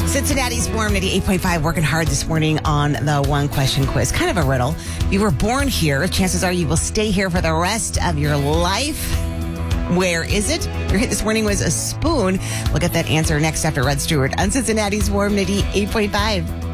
Cincinnati's Warm 88.5 working hard this morning on the one question quiz. Kind of a riddle. You were born here. Chances are you will stay here for the rest of your life. Where is it? Your hit this morning was a spoon. We'll get that answer next after Rod Stewart on Cincinnati's Warm 88.5.